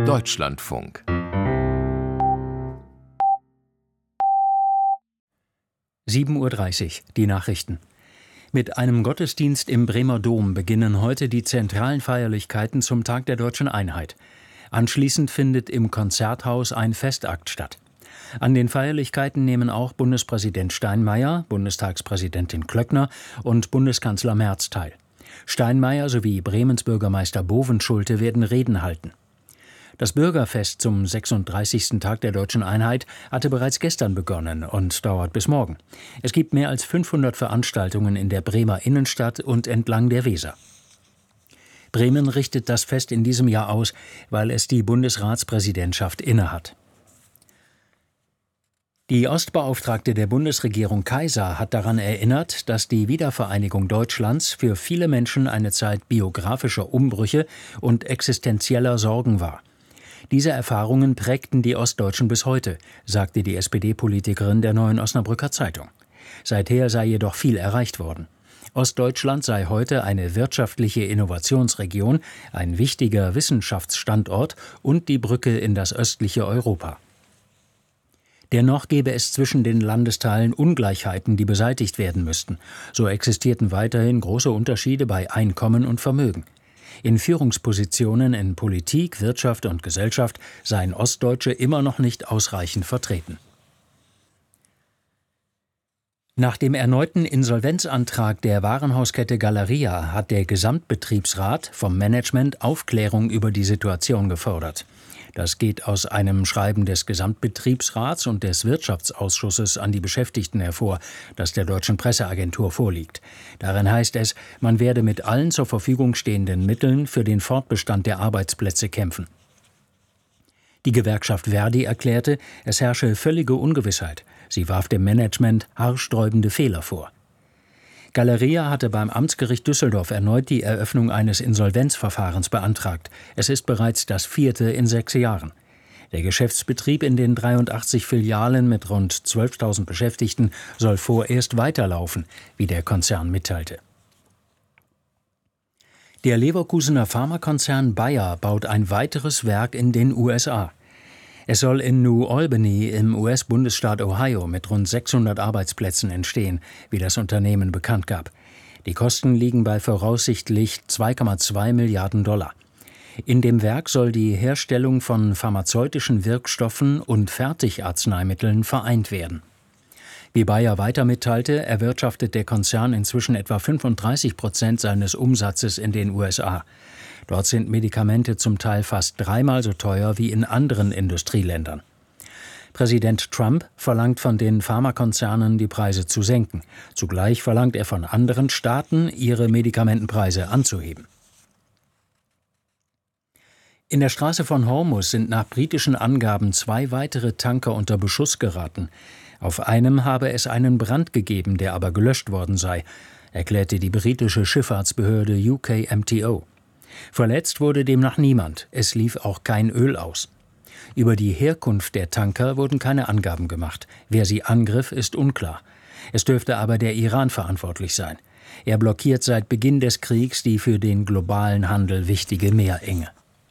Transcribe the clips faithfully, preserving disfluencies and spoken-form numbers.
Deutschlandfunk. sieben Uhr dreißig, die Nachrichten. Mit einem Gottesdienst im Bremer Dom beginnen heute die zentralen Feierlichkeiten zum Tag der Deutschen Einheit. Anschließend findet im Konzerthaus ein Festakt statt. An den Feierlichkeiten nehmen auch Bundespräsident Steinmeier, Bundestagspräsidentin Klöckner und Bundeskanzler Merz teil. Steinmeier sowie Bremens Bürgermeister Bovenschulte werden Reden halten. Das Bürgerfest zum sechsunddreißigsten Tag der Deutschen Einheit hatte bereits gestern begonnen und dauert bis morgen. Es gibt mehr als fünfhundert Veranstaltungen in der Bremer Innenstadt und entlang der Weser. Bremen richtet das Fest in diesem Jahr aus, weil es die Bundesratspräsidentschaft innehat. Die Ostbeauftragte der Bundesregierung Kaiser hat daran erinnert, dass die Wiedervereinigung Deutschlands für viele Menschen eine Zeit biografischer Umbrüche und existenzieller Sorgen war. Diese Erfahrungen prägten die Ostdeutschen bis heute, sagte die S P D-Politikerin der Neuen Osnabrücker Zeitung. Seither sei jedoch viel erreicht worden. Ostdeutschland sei heute eine wirtschaftliche Innovationsregion, ein wichtiger Wissenschaftsstandort und die Brücke in das östliche Europa. Dennoch gäbe es zwischen den Landesteilen Ungleichheiten, die beseitigt werden müssten. So existierten weiterhin große Unterschiede bei Einkommen und Vermögen. In Führungspositionen in Politik, Wirtschaft und Gesellschaft seien Ostdeutsche immer noch nicht ausreichend vertreten. Nach dem erneuten Insolvenzantrag der Warenhauskette Galeria hat der Gesamtbetriebsrat vom Management Aufklärung über die Situation gefordert. Das geht aus einem Schreiben des Gesamtbetriebsrats und des Wirtschaftsausschusses an die Beschäftigten hervor, das der Deutschen Presseagentur vorliegt. Darin heißt es, man werde mit allen zur Verfügung stehenden Mitteln für den Fortbestand der Arbeitsplätze kämpfen. Die Gewerkschaft Verdi erklärte, es herrsche völlige Ungewissheit. Sie warf dem Management haarsträubende Fehler vor. Galeria hatte beim Amtsgericht Düsseldorf erneut die Eröffnung eines Insolvenzverfahrens beantragt. Es ist bereits das vierte in sechs Jahren. Der Geschäftsbetrieb in den dreiundachtzig Filialen mit rund zwölftausend Beschäftigten soll vorerst weiterlaufen, wie der Konzern mitteilte. Der Leverkusener Pharmakonzern Bayer baut ein weiteres Werk in den U S A. Es soll in New Albany im U S-Bundesstaat Ohio mit rund sechshundert Arbeitsplätzen entstehen, wie das Unternehmen bekannt gab. Die Kosten liegen bei voraussichtlich zwei Komma zwei Milliarden Dollar. In dem Werk soll die Herstellung von pharmazeutischen Wirkstoffen und Fertigarzneimitteln vereint werden. Wie Bayer weiter mitteilte, erwirtschaftet der Konzern inzwischen etwa fünfunddreißig Prozent seines Umsatzes in den U S A. Dort sind Medikamente zum Teil fast dreimal so teuer wie in anderen Industrieländern. Präsident Trump verlangt von den Pharmakonzernen, die Preise zu senken. Zugleich verlangt er von anderen Staaten, ihre Medikamentenpreise anzuheben. In der Straße von Hormuz sind nach britischen Angaben zwei weitere Tanker unter Beschuss geraten. Auf einem habe es einen Brand gegeben, der aber gelöscht worden sei, erklärte die britische Schifffahrtsbehörde U K M T O. Verletzt wurde demnach niemand, es lief auch kein Öl aus. Über die Herkunft der Tanker wurden keine Angaben gemacht. Wer sie angriff, ist unklar. Es dürfte aber der Iran verantwortlich sein. Er blockiert seit Beginn des Kriegs die für den globalen Handel wichtige Meerenge.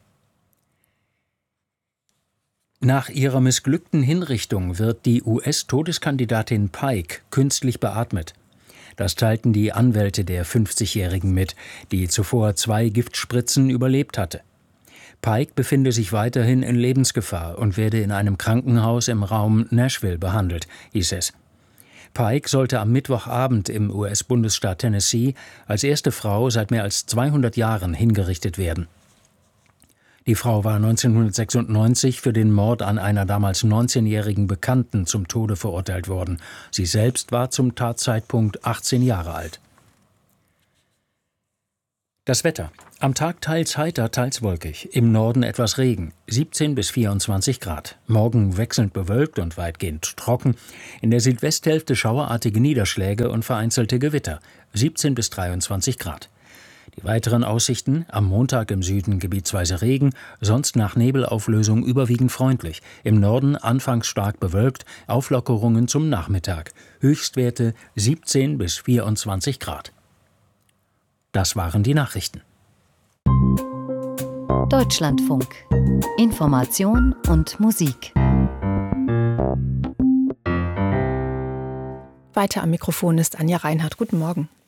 Nach ihrer missglückten Hinrichtung wird die U S-Todeskandidatin Pike künstlich beatmet. Das teilten die Anwälte der fünfzigjährigen mit, die zuvor zwei Giftspritzen überlebt hatte. Pike befinde sich weiterhin in Lebensgefahr und werde in einem Krankenhaus im Raum Nashville behandelt, hieß es. Pike sollte am Mittwochabend im U S-Bundesstaat Tennessee als erste Frau seit mehr als zweihundert Jahren hingerichtet werden. Die Frau war neunzehnhundertsechsundneunzig für den Mord an einer damals neunzehnjährigen Bekannten zum Tode verurteilt worden. Sie selbst war zum Tatzeitpunkt achtzehn Jahre alt. Das Wetter. Am Tag teils heiter, teils wolkig. Im Norden etwas Regen. siebzehn bis vierundzwanzig Grad. Morgen wechselnd bewölkt und weitgehend trocken. In der Südwesthälfte schauerartige Niederschläge und vereinzelte Gewitter. siebzehn bis dreiundzwanzig Grad. Die weiteren Aussichten: am Montag im Süden gebietsweise Regen, sonst nach Nebelauflösung überwiegend freundlich. Im Norden anfangs stark bewölkt, Auflockerungen zum Nachmittag. Höchstwerte siebzehn bis vierundzwanzig Grad. Das waren die Nachrichten. Deutschlandfunk. Information und Musik. Weiter am Mikrofon ist Anja Reinhardt. Guten Morgen.